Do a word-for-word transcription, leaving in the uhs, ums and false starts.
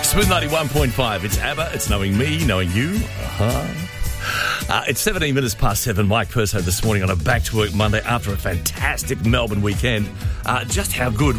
Smooth ninety-one point five. It's ABBA. It's knowing me, knowing you. Uh-huh. Uh, it's seventeen minutes past seven. Mike Perso this morning on a back-to-work Monday after a fantastic Melbourne weekend. Uh, just how good